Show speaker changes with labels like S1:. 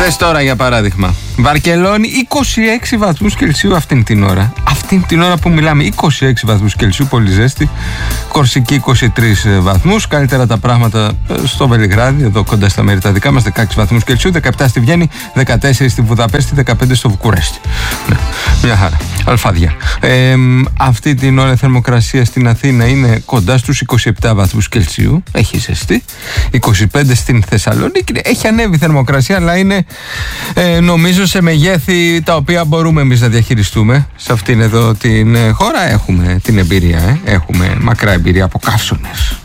S1: Δες τώρα για παράδειγμα. Βαρκελόνη 26 βαθμούς Κελσίου αυτήν την ώρα. Αυτήν την ώρα που μιλάμε, 26 βαθμούς Κελσίου, πολύ ζέστη. Κορσική 23 βαθμούς. Καλύτερα τα πράγματα στο Βελιγράδι, εδώ κοντά στα μέρη τα δικά μας, 16 βαθμούς Κελσίου. 17 στη Βιέννη, 14 στη Βουδαπέστη, 15 στο Βουκουρέστι. Ναι, μια χαρά. Αλφάδια. Αυτή την ώρα η θερμοκρασία στην Αθήνα είναι κοντά στους 27 βαθμούς Κελσίου. Έχει ζεστή. 25 στην Θεσσαλονίκη. Έχει ανέβει η θερμοκρασία, αλλά είναι νομίζω σε μεγέθη τα οποία μπορούμε εμείς να διαχειριστούμε. Σε αυτήν εδώ την χώρα έχουμε την εμπειρία. Έχουμε μακρά εμπειρία από καύσονες.